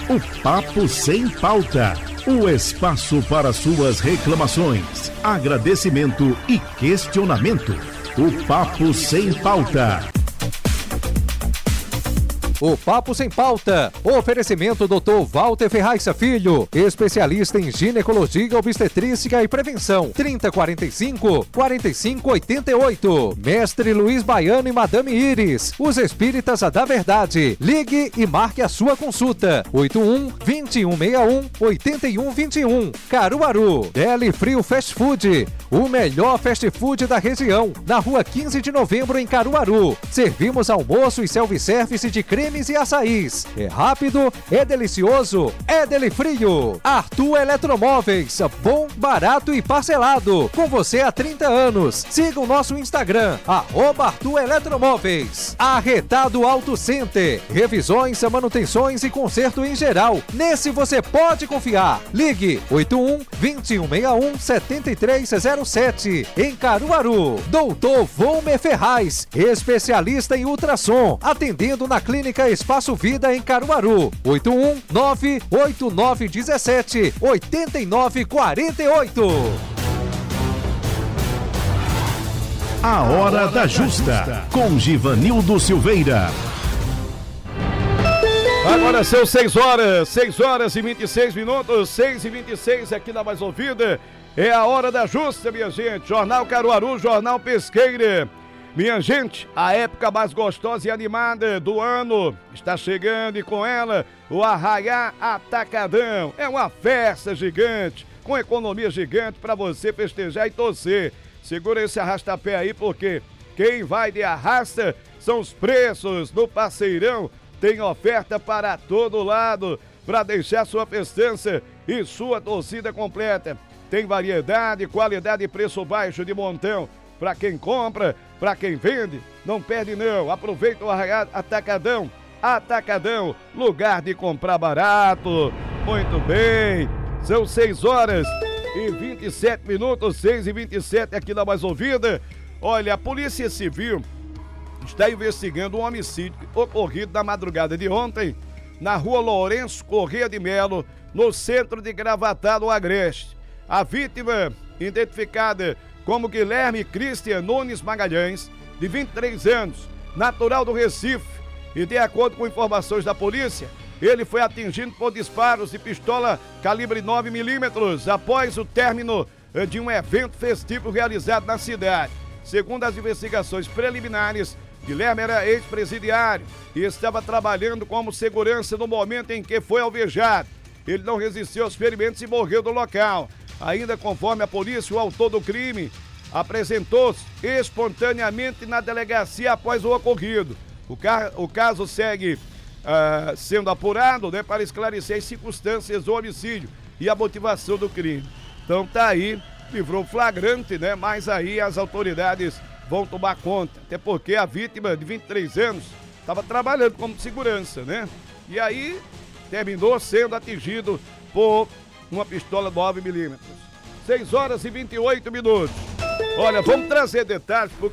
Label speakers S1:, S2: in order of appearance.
S1: o Papo Sem Pauta. O espaço para suas reclamações, agradecimento e questionamento. O Papo Sem Pauta.
S2: O Papo Sem Pauta. Oferecimento Dr. Walter Ferraz Filho, especialista em ginecologia, obstetrícia e prevenção. 3045-4588. Mestre Luiz Baiano e Madame Iris, os espíritas da verdade. Ligue e marque a sua consulta. 81-2161-8121. Caruaru. Deli Frio Fast Food, o melhor fast food da região. Na rua 15 de novembro, em Caruaru. Servimos almoço e self-service de cremes e açaís. É rápido, é delicioso, é Deli Frio. Arthur Eletromóveis, bom, barato e parcelado. Com você há 30 anos. Siga o nosso Instagram, @Arthur Eletromóveis. Arretado Auto Center. Revisões, manutenções e conserto em geral. Nesse você pode confiar. Ligue 81-2161-7307. Em Caruaru. Doutor Volmer Ferraz, especialista em ultrassom. Atendendo na Clínica Espaço Vida em Caruaru. 81-98917-8948.
S1: A Hora da Justa, com Givanildo Silveira.
S3: Agora são 6 horas e 26 minutos, 6h26 aqui na Mais Ouvida. É a Hora da Justa, minha gente. Jornal Caruaru, Jornal Pesqueira. Minha gente, a época mais gostosa e animada do ano está chegando, e com ela o Arraiá Atacadão. É uma festa gigante, com economia gigante para você festejar e torcer. Segura esse arrasta-pé aí, porque quem vai de arrasta são os preços do Parceirão. Tem oferta para todo lado, para deixar sua festança e sua torcida completa. Tem variedade, qualidade e preço baixo de montão. Para quem compra, para quem vende, não perde não. Aproveita o Arraiá Atacadão. Atacadão, lugar de comprar barato. Muito bem. São 6 horas e 27 minutos, 6h27 aqui na Mais Ouvida. Olha, a Polícia Civil está investigando um homicídio ocorrido na madrugada de ontem na rua Lourenço Corrêa de Melo, no centro de Gravatá, no Agreste. A vítima, identificada como Guilherme Cristian Nunes Magalhães, de 23 anos, natural do Recife, e de acordo com informações da polícia, ele foi atingido por disparos de pistola calibre 9mm após o término de um evento festivo realizado na cidade. Segundo as investigações preliminares, Guilherme era ex-presidiário e estava trabalhando como segurança no momento em que foi alvejado. Ele não resistiu aos ferimentos e morreu no local. Ainda conforme a polícia, o autor do crime apresentou-se espontaneamente na delegacia após o ocorrido. O caso segue sendo apurado, né, para esclarecer as circunstâncias do homicídio e a motivação do crime. Então tá aí, livrou flagrante, né? Mas aí as autoridades vão tomar conta, até porque a vítima de 23 anos estava trabalhando como segurança, né? E aí terminou sendo atingido por uma pistola 9mm. 6 horas e 28 minutos. Olha, vamos trazer detalhes,